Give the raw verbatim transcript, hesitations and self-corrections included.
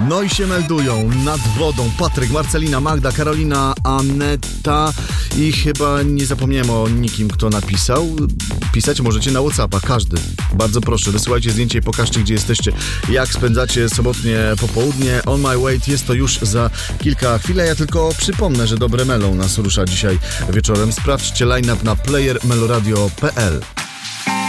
No i się meldują nad wodą Patryk, Marcelina, Magda, Karolina, Aneta i chyba nie zapomniałem o nikim, kto napisał. Pisać możecie na WhatsAppa, każdy. Bardzo proszę, wysyłajcie zdjęcie i pokażcie, gdzie jesteście, jak spędzacie sobotnie popołudnie. On My Wait jest to już za kilka chwil. Ja tylko przypomnę, że dobre melą nas rusza dzisiaj wieczorem. Sprawdźcie line-up na player meloradio kropka p l.